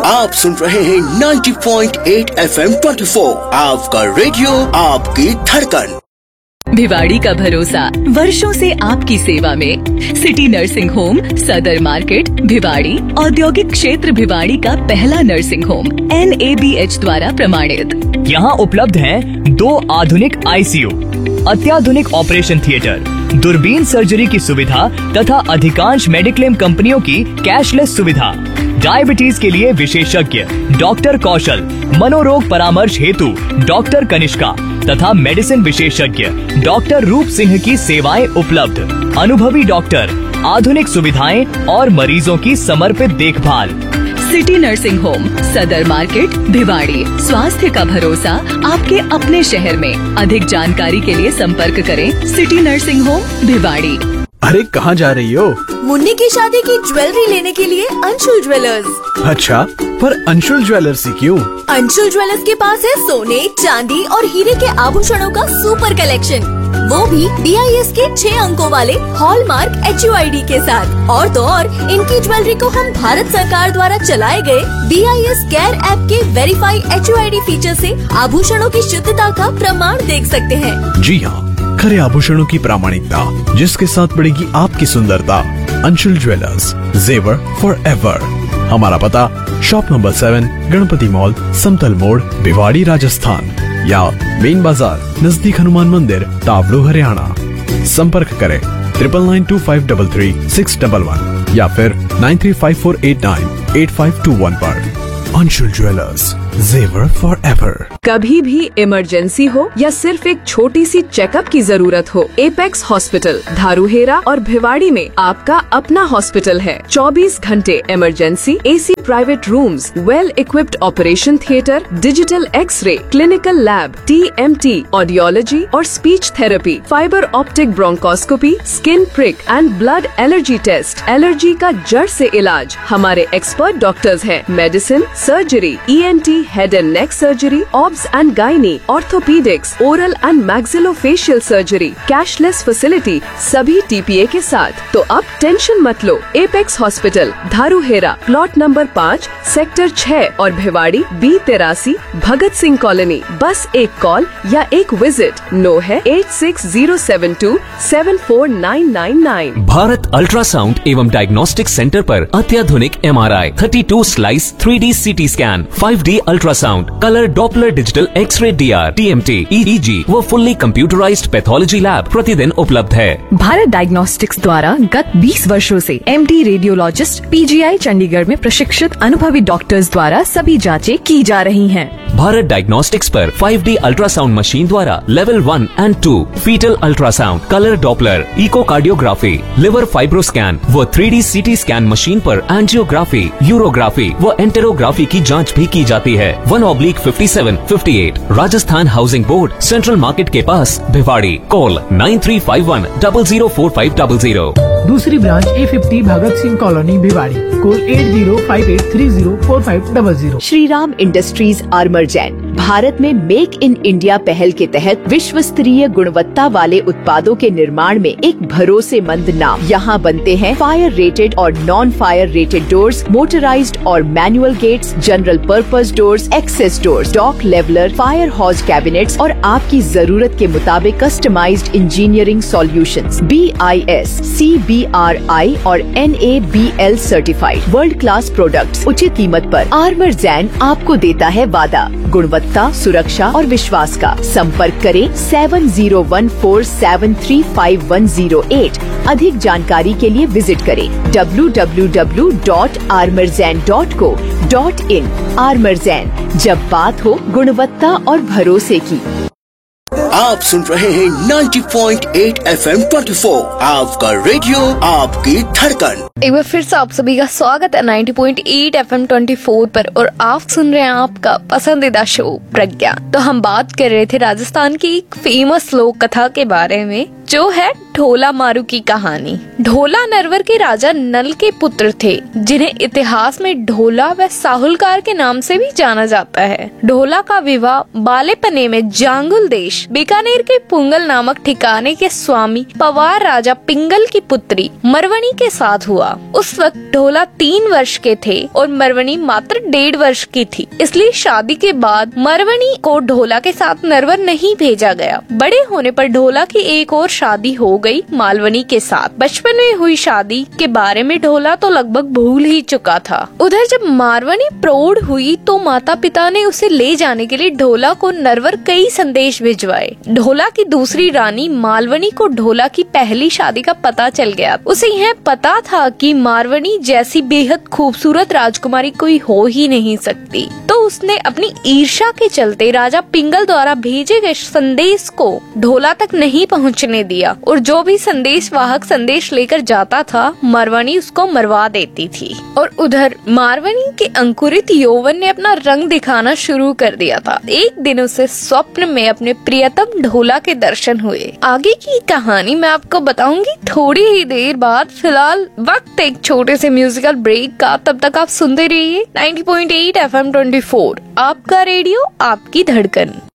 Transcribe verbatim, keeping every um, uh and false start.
आप सुन रहे हैं नब्बे पॉइंट आठ एफ एम चौबीस, आपका रेडियो आपकी धड़कन। भिवाड़ी का भरोसा वर्षों से आपकी सेवा में। सिटी नर्सिंग होम सदर मार्केट भिवाड़ी औद्योगिक क्षेत्र भिवाड़ी का पहला nursing home N A B H द्वारा प्रमाणित। यहाँ उपलब्ध हैं दो आधुनिक आई सी यू, अत्याधुनिक ऑपरेशन थिएटर, दूरबीन सर्जरी की सुविधा तथा अधिकांश मेडिक्लेम कंपनियों की कैशलेस सुविधा। डायबिटीज के लिए विशेषज्ञ डॉक्टर कौशल, मनोरोग परामर्श हेतु डॉक्टर कनिष्का तथा मेडिसिन विशेषज्ञ डॉक्टर रूप सिंह की सेवाएं उपलब्ध। अनुभवी डॉक्टर, आधुनिक सुविधाएं और मरीजों की समर्पित देखभाल। सिटी नर्सिंग होम सदर मार्केट भिवाड़ी, स्वास्थ्य का भरोसा आपके अपने शहर में। अधिक जानकारी के लिए संपर्क करें सिटी नर्सिंग होम भिवाड़ी। अरे कहाँ जा रही हो? मुन्नी की शादी की ज्वेलरी लेने के लिए अंशुल ज्वेलर्स। अच्छा, पर अंशुल ज्वेलर्स ही क्यों? अंशुल ज्वेलर्स के पास है सोने, चांदी और हीरे के आभूषणों का सुपर कलेक्शन, वो भी बी आई एस के छह अंकों वाले hallmark H U I D के साथ। और तो और इनकी ज्वेलरी को हम भारत सरकार द्वारा चलाए गए B I S care app के verify H U I D feature से आभूषणों की शुद्धता का प्रमाण देख सकते हैं। जी हाँ, खरे आभूषणों की प्रामाणिकता जिसके साथ बढ़ेगी आपकी सुंदरता। अंशुल ज्वेलर्स, जेवर फॉर एवर। हमारा पता shop number seven, Ganpati mall, समतल मोड़, भिवाड़ी राजस्थान, या मेन बाजार नजदीक हनुमान मंदिर, तावड़ू हरियाणा। संपर्क करें triple nine to five double three six double one या फिर nine three five four eight nine eight five to one पर। अंशुल ज्वेलर्स, जेवर फॉर एवर। कभी भी इमरजेंसी हो या सिर्फ एक छोटी सी चेकअप की जरूरत हो, एपेक्स हॉस्पिटल धारूहेरा और भिवाड़ी में आपका अपना हॉस्पिटल है। चौबीस घंटे emergency, AC private rooms, well equipped operation theatre, digital x ray, clinical lab, T M T, audiology और speech therapy, fibre optic bronchoscopy, skin prick and blood allergy test, allergy का जड़ से इलाज। हमारे एक्सपर्ट डॉक्टर्स हैं। Medicine, surgery, E N T, head and neck surgery, obs and gynae, orthopaedics, oral and maxillofacial surgery, cashless facility, सभी T P A के साथ। तो अब टेंशन मत लो। एपेक्स हॉस्पिटल धारूहेरा, प्लॉट नंबर पाँच, सेक्टर छह और भिवाड़ी बी तिरासी, भगत सिंह कॉलोनी। बस एक कॉल या एक विजिट। नो है eight six zero seven to seven four nine nine nine. Bharat ultrasound एवं डायग्नोस्टिक सेंटर पर अत्याधुनिक एम आर आई, thirty two slice three D C T scan, five D ultrasound, colour Doppler digital x ray D R, T M T, ई ई जी व fully computerised pathology lab प्रतिदिन उपलब्ध है। Bharat diagnostics द्वारा गत बीस वर्षों से M D radiologist P G आई चंडीगढ़ में प्रशिक्षित अनुभवी डॉक्टर्स द्वारा सभी जांचें की जा रही हैं। भारत डायग्नोस्टिक्स पर फाइव डी अल्ट्रासाउंड मशीन द्वारा level one and to, fetal ultrasound, colour Doppler, echocardiography, liver fibroscan व three D C T scan machine पर एंजियोग्राफी, यूरोग्राफी व एंटेरोग्राफी की जांच भी की जाती है। One oblique fifty seven fifty eight, Rajasthan housing board, central market के पास, Bhiwadi. Call nine three five one double zero four five double zero. दूसरी branch A fifty Bhagat Singh colony Bhiwadi. Call at zero five eight three zero four five double zero. Shri Ram industries armour Jain Bharat में make in India पहल के तहत विश्व स्तरीय गुणवत्ता वाले उत्पादों के निर्माण में एक भरोसेमंद नाम। यहाँ बनते हैं फायर रेटेड और non fire rated doors, motorised और manual gets, general purpose doors, access doors, dock leveller, fire हॉज cabinets और आपकी जरूरत के मुताबिक customised engineering solutions, B I S, C B are आई और N A B L certified world class products उचित कीमत पर। आर्मर जैन आपको देता है वादा गुणवत्ता, सुरक्षा और विश्वास का। संपर्क करें seven zero one four seven three five one zero eight. अधिक जानकारी के लिए विजिट करें W W W dot armour Jain dot co dot in. Armour Jain, जब बात हो गुणवत्ता और भरोसे की। आप सुन रहे हैं नब्बे पॉइंट आठ एफ एम चौबीस, आपका रेडियो आपकी धड़कन। एक बार फिर से आप सभी का स्वागत है नब्बे पॉइंट आठ एफ एम चौबीस पर और आप सुन रहे हैं आपका पसंदीदा शो प्रज्ञा। तो हम बात कर रहे थे राजस्थान की एक फेमस लोक कथा के बारे में जो है ढोला मारू की कहानी। ढोला नरवर के राजा नल के पुत्र थे, जिन्हें इतिहास में ढोला व साहुलकार के नाम से भी जाना जाता है। ढोला का विवाह बालेपने में जांगुल देश बीकानेर के पुंगल नामक ठिकाने के स्वामी पवार राजा पिंगल की पुत्री मरवनी के साथ हुआ। उस वक्त ढोला तीन वर्ष के थे और मरवनी मात्र डेढ़ वर्ष की थी, इसलिए शादी के बाद मरवनी को ढोला के साथ नरवर नहीं भेजा गया। बड़े होने पर ढोला की एक और शादी हो गई मालवनी के साथ। बचपन में हुई शादी के बारे में ढोला तो लगभग भूल ही चुका था। उधर जब मालवनी प्रौढ़ हुई तो माता पिता ने उसे ले जाने के लिए ढोला को नरवर कई संदेश भिजवाए। ढोला की दूसरी रानी मालवनी को ढोला की पहली शादी का पता चल गया। उसे यह पता था कि मालवनी जैसी बेहद खूबसूरत राजकुमारी कोई हो ही नहीं सकती, तो उसने अपनी ईर्ष्या के चलते राजा पिंगल द्वारा भेजे गए संदेश को ढोला तक नहीं पहुंचने दिया और जो भी संदेश वाहक संदेश लेकर जाता था मारवानी उसको मरवा देती थी। और उधर मारवानी के अंकुरित यौवन ने अपना रंग दिखाना शुरू कर दिया था। एक दिन उसे स्वप्न में अपने प्रियतम ढोला के दर्शन हुए। आगे की कहानी मैं आपको बताऊंगी थोड़ी ही देर बाद। फिलहाल वक्त एक छोटे से म्यूजिकल ब्रेक का, तब तक आप सुनते रहिए ninety point eight F M twenty four, आपका रेडियो आपकी धड़कन।